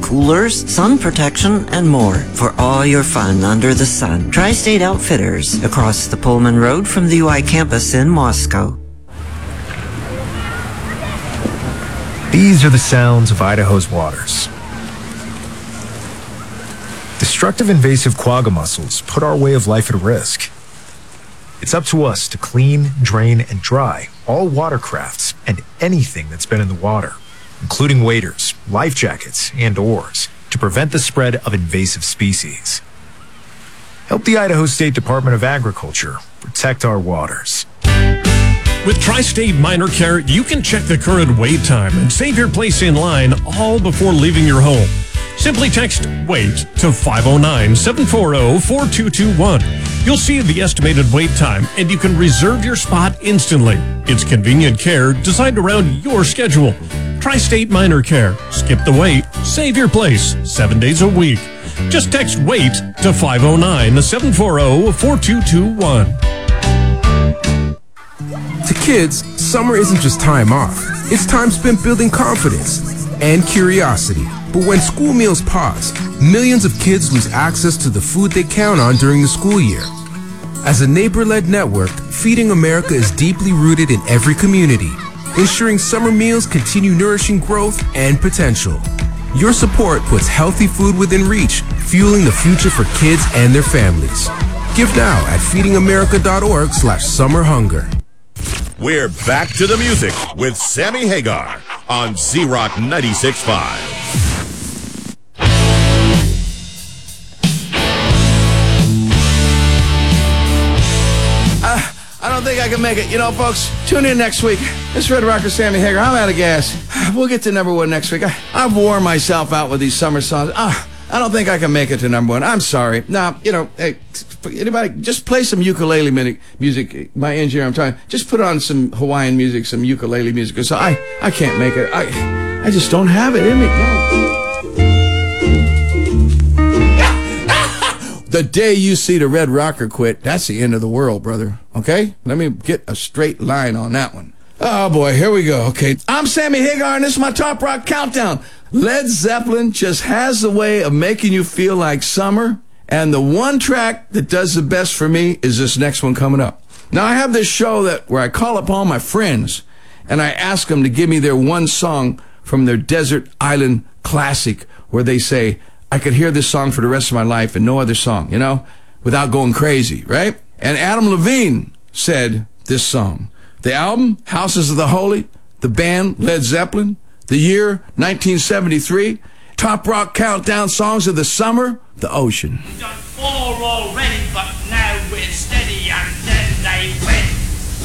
coolers, sun protection, and more for all your fun under the sun. Tri-State Outfitters, across the Pullman Road from the UI campus in Moscow. These are the sounds of Idaho's waters. Destructive invasive quagga mussels put our way of life at risk. It's up to us to clean, drain, and dry all watercrafts and anything that's been in the water, including waders, life jackets, and oars, to prevent the spread of invasive species. Help the Idaho State Department of Agriculture protect our waters. With Tri-State Minor Care, you can check the current wait time and save your place in line all before leaving your home. Simply text WAIT to 509-740-4221. You'll see the estimated wait time, and you can reserve your spot instantly. It's convenient care designed around your schedule. Tri-State Minor Care. Skip the wait. Save your place 7 days a week. Just text WAIT to 509-740-4221. To kids, summer isn't just time off. It's time spent building confidence and curiosity. But when school meals pause, millions of kids lose access to the food they count on during the school year. As a neighbor-led network, Feeding America is deeply rooted in every community, ensuring summer meals continue nourishing growth and potential. Your support puts healthy food within reach, fueling the future for kids and their families. Give now at feedingamerica.org/summerhunger. We're back to the music with Sammy Hagar on Z-Rock 96.5. I don't think I can make it. You know, folks, tune in next week. This Red Rocker Sammy Hagar. I'm out of gas. We'll get to number one next week. I've worn myself out with these summer songs. I don't think I can make it to number one. I'm sorry. Now, you know, hey, anybody, just play some ukulele music. My engineer, I'm trying. Just put on some Hawaiian music, some ukulele music. So I can't make it. I just don't have it in me. No. The day you see the Red Rocker quit, that's the end of the world, brother. Okay? Let me get a straight line on that one. Oh, boy, here we go. Okay, I'm Sammy Hagar, and this is my Top Rock Countdown. Led Zeppelin just has the way of making you feel like summer, and the one track that does the best for me is this next one coming up. Now, I have this show where I call upon my friends, and I ask them to give me their one song from their desert island classic, where they say, I could hear this song for the rest of my life and no other song, you know, without going crazy, right? And Adam Levine said this song. The album, Houses of the Holy, the band, Led Zeppelin, the year, 1973, Top Rock Countdown songs of the summer, the ocean. We've done 4 already, but now we're steady.